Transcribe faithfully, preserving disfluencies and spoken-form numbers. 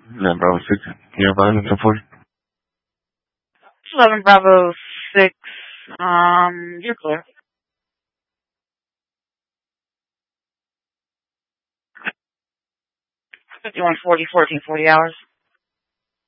eleven Bravo six. Can you find me for you? eleven Bravo six. Um, you're clear. fifty-one forty, fourteen forty hours.